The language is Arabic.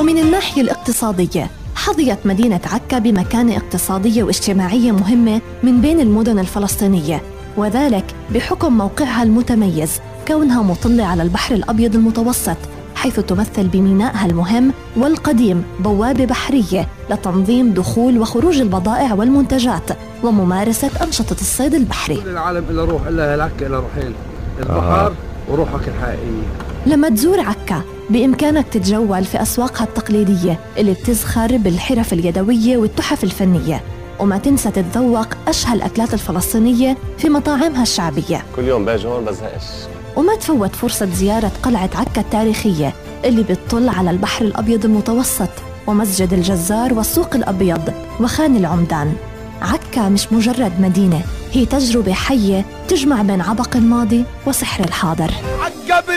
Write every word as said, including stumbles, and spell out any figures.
ومن الناحية الاقتصادية حظيت مدينة عكا بمكانة اقتصادية واجتماعية مهمة من بين المدن الفلسطينية، وذلك بحكم موقعها المتميز كونها مطلة على البحر الأبيض المتوسط، حيث تمثل بمينائها المهم والقديم بوابة بحرية لتنظيم دخول وخروج البضائع والمنتجات وممارسة أنشطة الصيد البحري. كل العالم إلا روح إلا العكا إلا روحين، البحر آه. وروحك الحقيقية. لما تزور عكا بإمكانك تتجول في أسواقها التقليدية اللي بتزخر بالحرف اليدوية والتحف الفنية، وما تنسى تتذوق أشهى الأكلات الفلسطينية في مطاعمها الشعبية. كل يوم باجي هون بزهقش. وما تفوت فرصة زيارة قلعة عكا التاريخية اللي بتطل على البحر الأبيض المتوسط ومسجد الجزار والسوق الأبيض وخان العمدان. عكا مش مجرد مدينة، هي تجربة حية تجمع بين عبق الماضي وسحر الحاضر.